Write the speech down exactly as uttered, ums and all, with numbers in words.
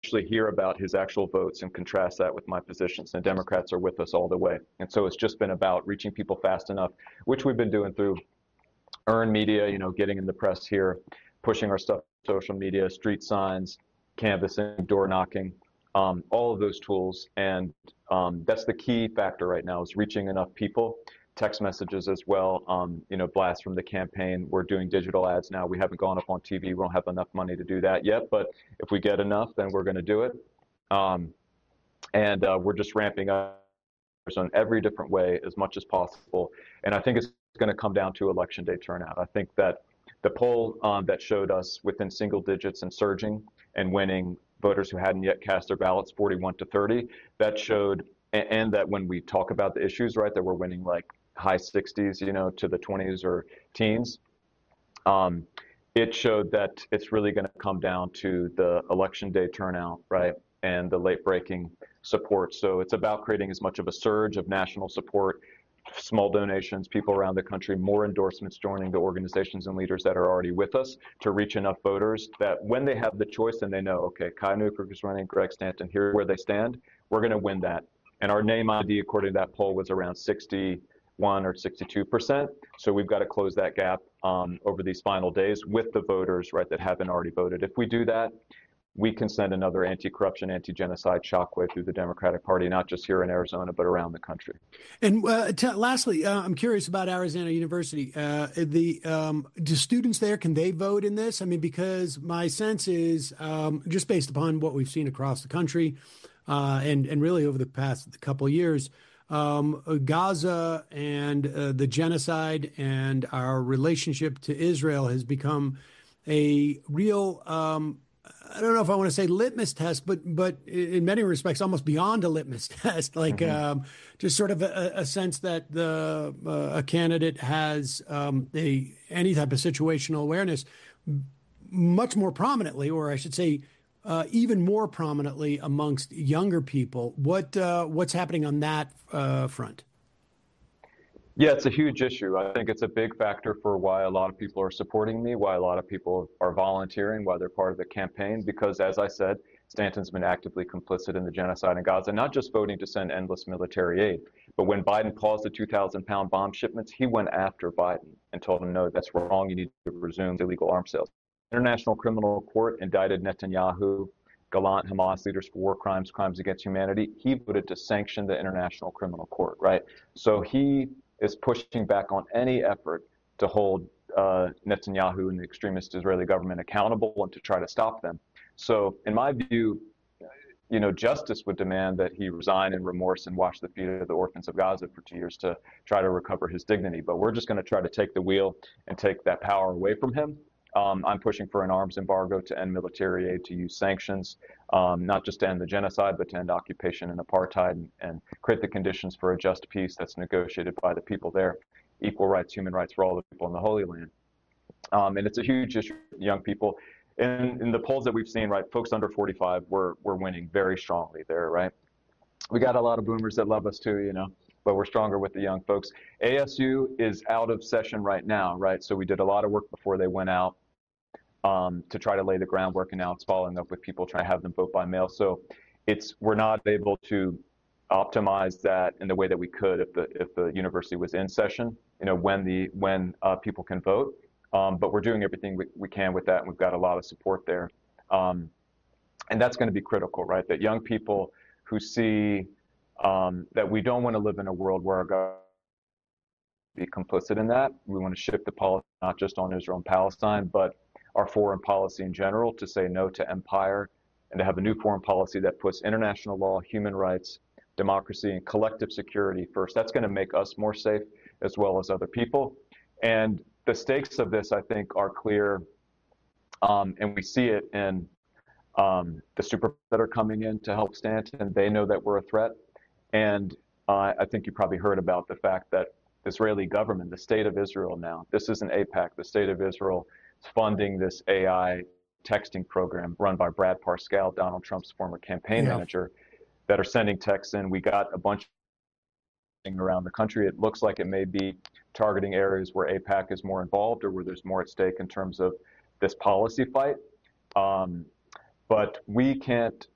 actually hear about his actual votes and contrast that with my positions. And Democrats are with us all the way. And so it's just been about reaching people fast enough, which we've been doing through earned media, you know, getting in the press here, pushing our stuff, social media, street signs, canvassing, door knocking, um, all of those tools. And um, that's the key factor right now, is reaching enough people. Text messages as well, um, you know, blasts from the campaign. We're doing digital ads now. We haven't gone up on T V. We don't have enough money to do that yet, but if we get enough, then we're going to do it. Um, and uh, we're just ramping up on every different way as much as possible. And I think it's going to come down to election day turnout. I think that the poll um, that showed us within single digits and surging and winning voters who hadn't yet cast their ballots, forty-one to thirty, that showed, and, and that when we talk about the issues, right, that we're winning like high sixties, you know, to the twenties or teens. Um, it showed that it's really going to come down to the election day turnout, right, and the late breaking support. So it's about creating as much of a surge of national support, small donations, people around the country, more endorsements joining the organizations and leaders that are already with us to reach enough voters that when they have the choice and they know, okay, Kai Newkirk is running, Greg Stanton, here where they stand, we're going to win that. And our name I D, according to that poll, was around sixty-one or sixty-two percent. So we've got to close that gap um, over these final days with the voters, right, that haven't already voted. If we do that, we can send another anti-corruption, anti-genocide shockwave through the Democratic Party, not just here in Arizona, but around the country. And uh, t- lastly, uh, I'm curious about Arizona University. Uh, the um, do students there, can they vote in this? I mean, because my sense is, um, just based upon what we've seen across the country, uh, and and really over the past couple of years, um, Gaza and uh, the genocide and our relationship to Israel has become a real um, I don't know if I want to say litmus test, but but in many respects, almost beyond a litmus test, like mm-hmm. um, just sort of a, a sense that the uh, a candidate has um, a any type of situational awareness much more prominently, or I should say, uh, even more prominently amongst younger people. What uh, what's happening on that uh, front? Yeah, it's a huge issue. I think it's a big factor for why a lot of people are supporting me, why a lot of people are volunteering, why they're part of the campaign, because as I said, Stanton's been actively complicit in the genocide in Gaza, not just voting to send endless military aid, but when Biden paused the two thousand pound bomb shipments, he went after Biden and told him, no, that's wrong. You need to resume illegal arms sales. International Criminal Court indicted Netanyahu, Gallant, Hamas leaders for war crimes, crimes against humanity. He voted to sanction the International Criminal Court, right? So he is pushing back on any effort to hold uh, Netanyahu and the extremist Israeli government accountable and to try to stop them. So in my view, you know, justice would demand that he resign in remorse and wash the feet of the orphans of Gaza for two years to try to recover his dignity. But we're just going to try to take the wheel and take that power away from him. Um, I'm pushing for an arms embargo to end military aid, to use sanctions, um, not just to end the genocide, but to end occupation and apartheid and, and create the conditions for a just peace that's negotiated by the people there, equal rights, human rights for all the people in the Holy Land. Um, and it's a huge issue for young people. In, in the polls that we've seen, right, folks under forty-five, we're, we're winning very strongly there, right? We got a lot of boomers that love us too, you know, but we're stronger with the young folks. A S U is out of session right now, right? So we did a lot of work before they went out. Um, to try to lay the groundwork, and now it's following up with people trying to have them vote by mail. So it's we're not able to optimize that in the way that we could if the if the university was in session, you know, when the when uh, people can vote. Um, but we're doing everything we, we can with that, and we've got a lot of support there. Um, and that's going to be critical, right? That young people who see um, that we don't want to live in a world where our government be complicit in that. We want to shift the policy not just on Israel and Palestine, but our foreign policy in general, to say no to empire and to have a new foreign policy that puts international law, human rights, democracy, and collective security first. That's going to make us more safe as well as other people. And the stakes of this, I think, are clear, um, and we see it in um, the super that are coming in to help Stanton. They know that we're a threat. And uh, I think you probably heard about the fact that the Israeli government, the state of Israel now, this isn't AIPAC, the state of Israel, funding this A I texting program run by Brad Parscale, Donald Trump's former campaign yeah. manager, that are sending texts in. We got a bunch around the country. It looks like it may be targeting areas where AIPAC is more involved or where there's more at stake in terms of this policy fight. Um, but we can't